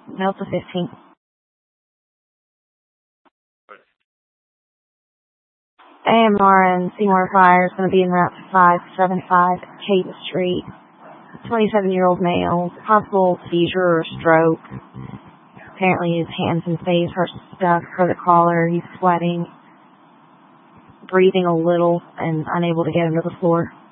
Delta 15. AMR and Seymour Fire is going to be in route 575 Kate Street. 27-year-old male, possible seizure or stroke. Apparently his hands and face are stuck for the caller. He's sweating, breathing a little, and unable to get him to the floor.